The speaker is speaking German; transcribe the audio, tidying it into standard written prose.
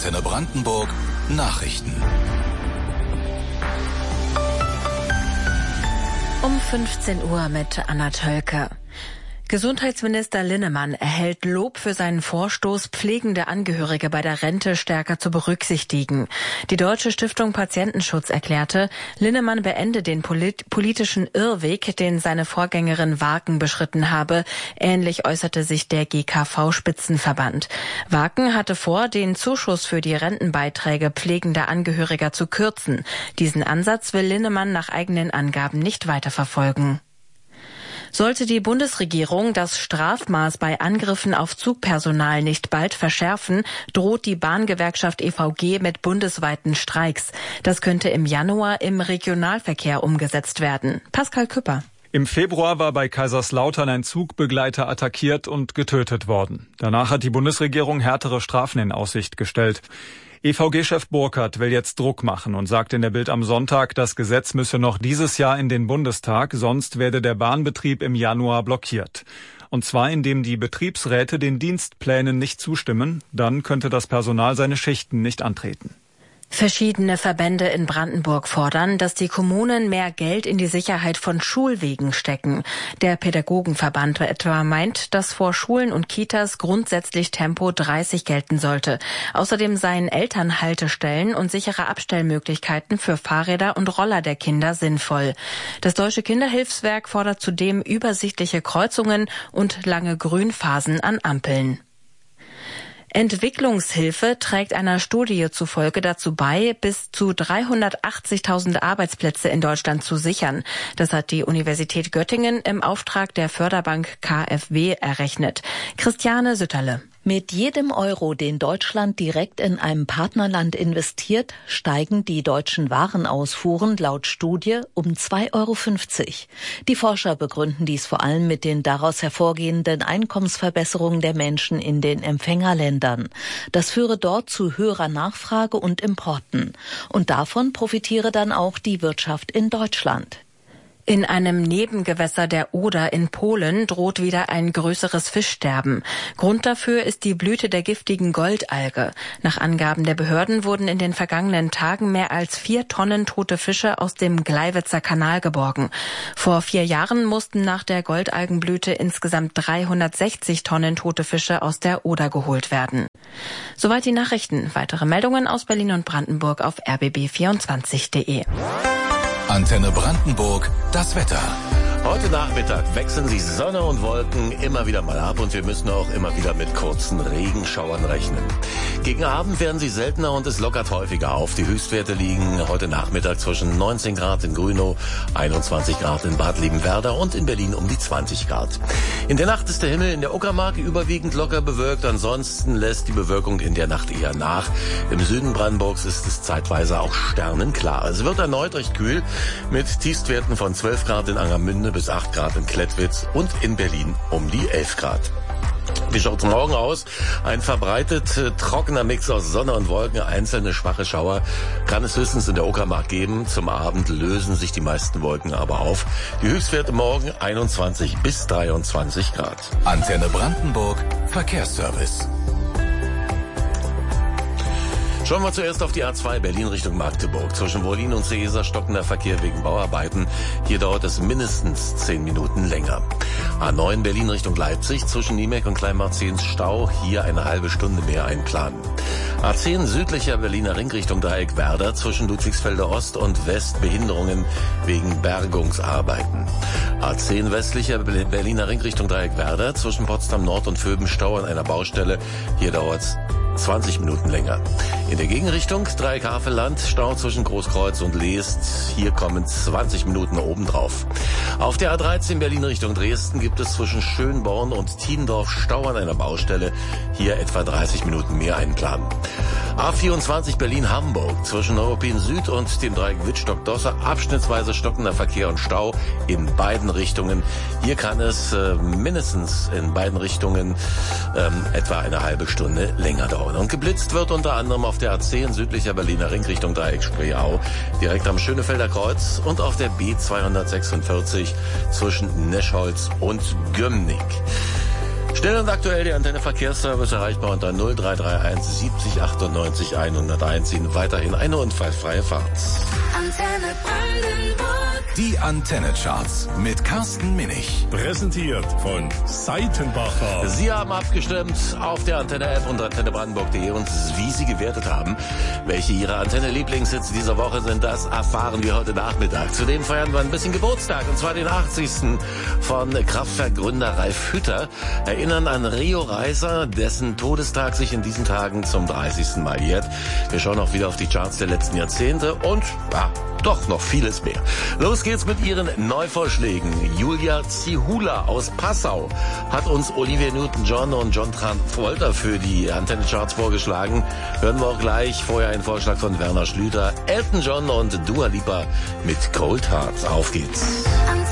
Antenne Brandenburg Nachrichten. Um 15 Uhr mit Anna Tölke. Gesundheitsminister Linnemann erhält Lob für seinen Vorstoß, pflegende Angehörige bei der Rente stärker zu berücksichtigen. Die Deutsche Stiftung Patientenschutz erklärte, Linnemann beende den politischen Irrweg, den seine Vorgängerin Waken beschritten habe. Ähnlich äußerte sich der GKV-Spitzenverband. Waken hatte vor, den Zuschuss für die Rentenbeiträge pflegender Angehöriger zu kürzen. Diesen Ansatz will Linnemann nach eigenen Angaben nicht weiterverfolgen. Sollte die Bundesregierung das Strafmaß bei Angriffen auf Zugpersonal nicht bald verschärfen, droht die Bahngewerkschaft EVG mit bundesweiten Streiks. Das könnte im Januar im Regionalverkehr umgesetzt werden. Pascal Küpper. Im Februar war bei Kaiserslautern ein Zugbegleiter attackiert und getötet worden. Danach hat die Bundesregierung härtere Strafen in Aussicht gestellt. EVG-Chef Burkhardt will jetzt Druck machen und sagt in der Bild am Sonntag, das Gesetz müsse noch dieses Jahr in den Bundestag, sonst werde der Bahnbetrieb im Januar blockiert. Und zwar indem die Betriebsräte den Dienstplänen nicht zustimmen, dann könnte das Personal seine Schichten nicht antreten. Verschiedene Verbände in Brandenburg fordern, dass die Kommunen mehr Geld in die Sicherheit von Schulwegen stecken. Der Pädagogenverband etwa meint, dass vor Schulen und Kitas grundsätzlich Tempo 30 gelten sollte. Außerdem seien Elternhaltestellen und sichere Abstellmöglichkeiten für Fahrräder und Roller der Kinder sinnvoll. Das Deutsche Kinderhilfswerk fordert zudem übersichtliche Kreuzungen und lange Grünphasen an Ampeln. Entwicklungshilfe trägt einer Studie zufolge dazu bei, bis zu 380.000 Arbeitsplätze in Deutschland zu sichern. Das hat die Universität Göttingen im Auftrag der Förderbank KfW errechnet. Christiane Sütterle. Mit jedem Euro, den Deutschland direkt in einem Partnerland investiert, steigen die deutschen Warenausfuhren laut Studie um 2,50 Euro. Die Forscher begründen dies vor allem mit den daraus hervorgehenden Einkommensverbesserungen der Menschen in den Empfängerländern. Das führe dort zu höherer Nachfrage und Importen. Und davon profitiere dann auch die Wirtschaft in Deutschland. In einem Nebengewässer der Oder in Polen droht wieder ein größeres Fischsterben. Grund dafür ist die Blüte der giftigen Goldalge. Nach Angaben der Behörden wurden in den vergangenen Tagen mehr als 4 Tonnen tote Fische aus dem Gleiwitzer Kanal geborgen. Vor 4 Jahren mussten nach der Goldalgenblüte insgesamt 360 Tonnen tote Fische aus der Oder geholt werden. Soweit die Nachrichten. Weitere Meldungen aus Berlin und Brandenburg auf rbb24.de. Antenne Brandenburg, das Wetter. Heute Nachmittag wechseln sich Sonne und Wolken immer wieder mal ab und wir müssen auch immer wieder mit kurzen Regenschauern rechnen. Gegen Abend werden sie seltener und es lockert häufiger auf. Die Höchstwerte liegen heute Nachmittag zwischen 19 Grad in Grünow, 21 Grad in Bad Liebenwerda und in Berlin um die 20 Grad. In der Nacht ist der Himmel in der Uckermark überwiegend locker bewölkt. Ansonsten lässt die Bewölkung in der Nacht eher nach. Im Süden Brandenburgs ist es zeitweise auch sternenklar. Es wird erneut recht kühl mit Tiefstwerten von 12 Grad in Angermünde bis 8 Grad in Klettwitz und in Berlin um die 11 Grad. Wie schaut's morgen aus? Ein verbreitet trockener Mix aus Sonne und Wolken, einzelne schwache Schauer kann es höchstens in der Uckermark geben. Zum Abend lösen sich die meisten Wolken aber auf. Die Höchstwerte morgen 21 bis 23 Grad. Antenne Brandenburg, Verkehrsservice. Schauen wir zuerst auf die A2 Berlin Richtung Magdeburg. Zwischen Wollin und Seeser stockender Verkehr wegen Bauarbeiten. Hier dauert es mindestens 10 Minuten länger. A9 Berlin Richtung Leipzig. Zwischen Niemek und Kleinmarzens Stau. Hier eine halbe Stunde mehr einplanen. A10 südlicher Berliner Ring Richtung Dreieckwerder. Zwischen Ludwigsfelder Ost und West Behinderungen wegen Bergungsarbeiten. A10 westlicher Berliner Ring Richtung Dreieckwerder. Zwischen Potsdam Nord und Vöben Stau an einer Baustelle. Hier dauert's 20 Minuten länger. In der Gegenrichtung Dreieck-Havelland, Stau zwischen Großkreuz und Leest. Hier kommen 20 Minuten obendrauf. Auf der A13 Berlin Richtung Dresden gibt es zwischen Schönborn und Tiendorf Stau an einer Baustelle. Hier etwa 30 Minuten mehr einplanen. A24 Berlin-Hamburg zwischen Neuruppin Süd und dem Dreieck Wittstock-Dosser abschnittsweise stockender Verkehr und Stau in beiden Richtungen. Hier kann es mindestens in beiden Richtungen etwa eine halbe Stunde länger dauern. Und geblitzt wird unter anderem auf der A10 südlicher Berliner Ring Richtung Dreieck Spreeau, direkt am Schönefelder Kreuz und auf der B246 zwischen Neschholz und Gömnigk. Schnell und aktuell der Antenne Verkehrsservice erreichbar unter 0331 70 98 101. Ihnen weiterhin eine unfallfreie Fahrt. Antenne Brandenburg. Die Antenne-Charts mit Carsten Minich. Präsentiert von Seitenbacher. Sie haben abgestimmt auf der Antenne-App und antennebrandenburg.de und wie Sie gewertet haben. Welche Ihre Antenne-Lieblingshits dieser Woche sind, das erfahren wir heute Nachmittag. Zudem feiern wir ein bisschen Geburtstag, und zwar den 80. von Kraftwerk-Gründer Ralf Hütter. Erinnern an Rio Reiser, dessen Todestag sich in diesen Tagen zum 30. Mal jährt. Wir schauen auch wieder auf die Charts der letzten Jahrzehnte und doch noch vieles mehr. Los geht's mit ihren Neuvorschlägen. Julia Zihula aus Passau hat uns Olivia Newton-John und John Travolta für die Antenne-Charts vorgeschlagen. Hören wir auch gleich. Vorher ein Vorschlag von Werner Schlüter, Elton John und Dua Lipa mit Cold Heart. Auf geht's.